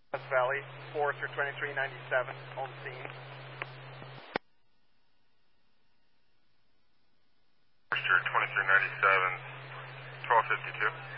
West Valley, Forester 2397 on scene. Forester 2397, 1252.